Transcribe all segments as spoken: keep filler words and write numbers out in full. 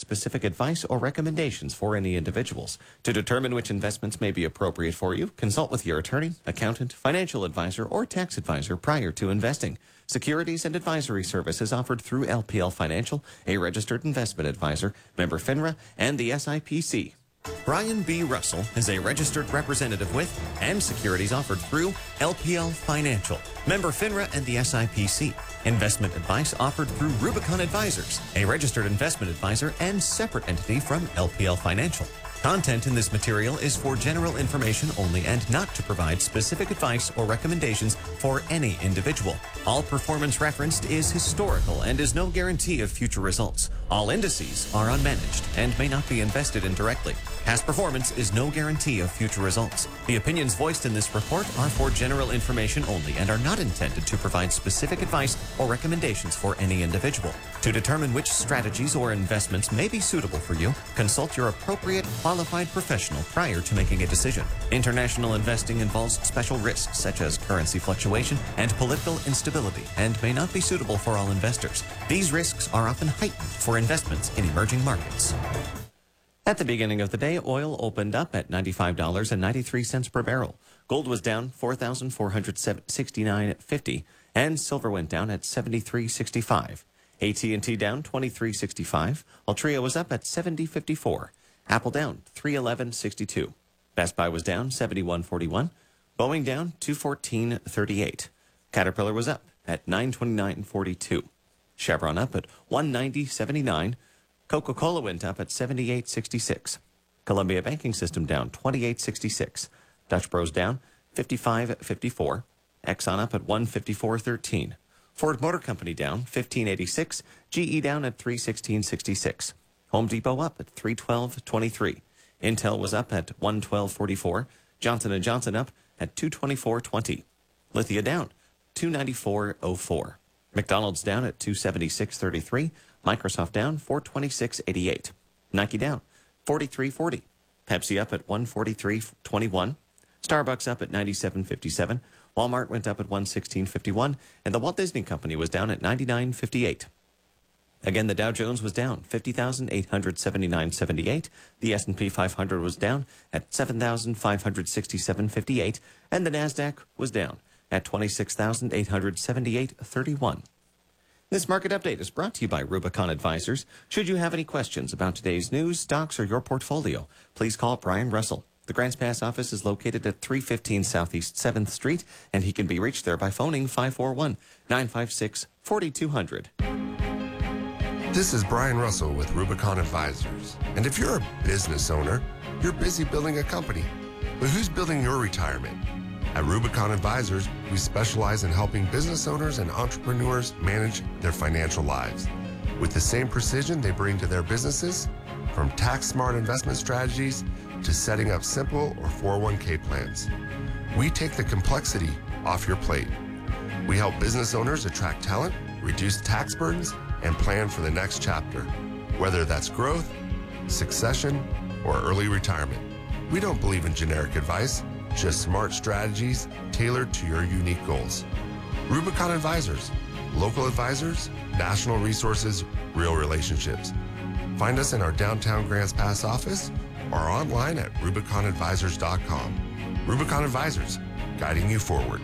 specific advice or recommendations for any individuals. To determine which investments may be appropriate for you, consult with your attorney, accountant, financial advisor, or tax advisor prior to investing. Securities and advisory services offered through L P L Financial, a registered investment advisor, member FINRA, and the S I P C. Brian B. Russell is a registered representative with and securities offered through L P L Financial, member FINRA and the S I P C. Investment advice offered through Rubicon Advisors, a registered investment advisor and separate entity from L P L Financial. Content in this material is for general information only and not to provide specific advice or recommendations for any individual. All performance referenced is historical and is no guarantee of future results. All indices are unmanaged and may not be invested in directly. Past performance is no guarantee of future results. The opinions voiced in this report are for general information only and are not intended to provide specific advice or recommendations for any individual. To determine which strategies or investments may be suitable for you, consult your appropriate qualified professional prior to making a decision. International investing involves special risks such as currency fluctuation and political instability and may not be suitable for all investors. These risks are often heightened for investments in emerging markets. At the beginning of the day, oil opened up at ninety-five dollars and ninety-three cents per barrel. Gold was down four thousand four hundred sixty-nine dollars and fifty cents, and silver went down at seventy-three dollars and sixty-five cents. A T and T down twenty-three dollars and sixty-five cents. Altria was up at seventy dollars and fifty-four cents. Apple down three dollars and eleven cents and sixty-two cents. Best Buy was down seventy-one dollars and forty-one cents. Boeing down two hundred fourteen dollars and thirty-eight cents. Caterpillar was up at nine hundred twenty-nine dollars and forty-two cents. Chevron up at one hundred ninety dollars and seventy-nine cents. Coca-Cola went up at seventy-eight dollars and sixty-six cents. Columbia Banking System down twenty-eight dollars and sixty-six cents. Dutch Bros down fifty-five dollars and fifty-four cents. Exxon up at one hundred fifty-four dollars and thirteen cents. Ford Motor Company down fifteen dollars and eighty-six cents. G E down at three hundred sixteen dollars and sixty-six cents. Home Depot up at three hundred twelve dollars and twenty-three cents. Intel was up at one hundred twelve dollars and forty-four cents. Johnson and Johnson up at two hundred twenty-four dollars and twenty cents. Lithia down two hundred ninety-four dollars and four cents. McDonald's down at two hundred seventy-six dollars and thirty-three cents. Microsoft down four hundred twenty-six dollars and eighty-eight cents. Nike down forty-three dollars and forty cents. Pepsi up at one hundred forty-three dollars and twenty-one cents. Starbucks up at ninety-seven dollars and fifty-seven cents. Walmart went up at one hundred sixteen dollars and fifty-one cents. And the Walt Disney Company was down at ninety-nine dollars and fifty-eight cents. Again, the Dow Jones was down fifty thousand eight hundred seventy-nine dollars and seventy-eight cents. The S and P five hundred was down at seven thousand five hundred sixty-seven dollars and fifty-eight cents. And the NASDAQ was down at twenty-six thousand eight hundred seventy-eight dollars and thirty-one cents. This market update is brought to you by Rubicon Advisors. Should you have any questions about today's news, stocks, or your portfolio, please call Brian Russell. The Grants Pass office is located at three fifteen Southeast seventh Street, and he can be reached there by phoning five four one, nine five six, four two zero zero. This is Brian Russell with Rubicon Advisors. And if you're a business owner, you're busy building a company. But who's building your retirement? At Rubicon Advisors, we specialize in helping business owners and entrepreneurs manage their financial lives with the same precision they bring to their businesses, from tax-smart investment strategies to setting up simple or four oh one k plans. We take the complexity off your plate. We help business owners attract talent, reduce tax burdens, and plan for the next chapter, whether that's growth, succession, or early retirement. We don't believe in generic advice, just smart strategies tailored to your unique goals. Rubicon Advisors, local advisors, national resources, real relationships. Find us in our downtown Grants Pass office or online at rubicon advisors dot com. Rubicon Advisors, guiding you forward.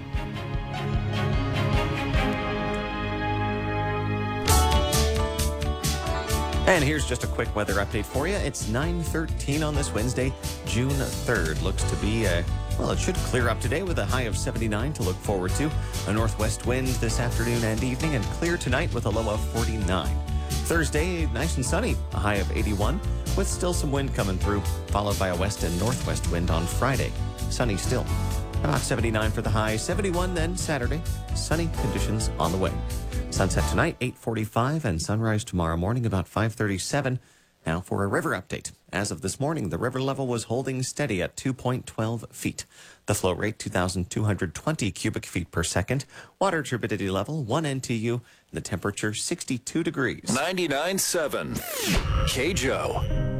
And here's just a quick weather update for you. It's nine thirteen on this Wednesday, June third. Looks to be, a, well, it should clear up today with a high of seventy-nine to look forward to. A northwest wind this afternoon and evening, and clear tonight with a low of forty-nine. Thursday, nice and sunny, a high of eighty-one, with still some wind coming through, followed by a west and northwest wind on Friday. Sunny still. About seventy-nine for the high, seventy-one then Saturday. Sunny conditions on the way. Sunset tonight, eight forty-five, and sunrise tomorrow morning about five thirty-seven. Now for a river update. As of this morning, the river level was holding steady at two point one two feet. The flow rate, two thousand two hundred twenty cubic feet per second. Water turbidity level, one N T U. The temperature, sixty-two degrees. ninety-nine point seven K J O.